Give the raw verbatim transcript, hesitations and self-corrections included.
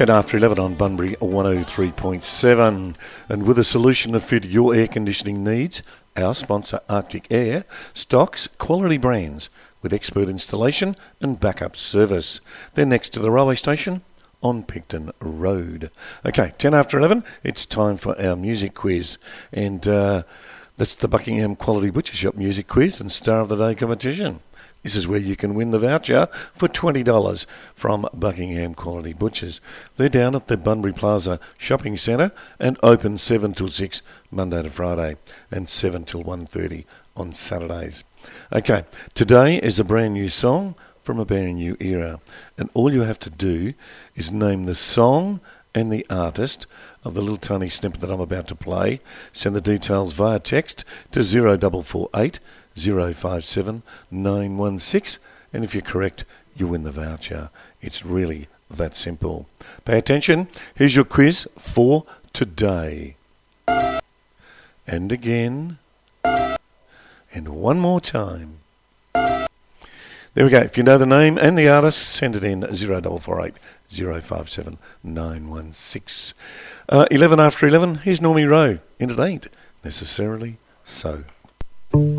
ten after eleven on Bunbury one oh three point seven. And with a solution to fit your air conditioning needs, our sponsor Arctic Air stocks quality brands with expert installation and backup service. They're next to the railway station on Picton Road. Okay, ten after eleven, it's time for our music quiz. And uh, that's the Buckingham Quality Butcher Shop music quiz and Star of the Day competition. This is where you can win the voucher for twenty dollars from Buckingham Quality Butchers. They're down at the Bunbury Plaza Shopping Centre and open seven till six Monday to Friday and seven till one thirty on Saturdays. Okay, today is a brand new song from a brand new era, and all you have to do is name the song and the artist of the little tiny snippet that I'm about to play. Send the details via text to zero four four eight zero five seven nine one six, and if you're correct, you win the voucher. It's really that simple. Pay attention. Here's your quiz for today. And again. And one more time. There we go. If you know the name and the artist, send it in zero four four eight zero five seven nine one six. Uh, eleven after eleven, here's Normie Rowe, and it ain't necessarily so.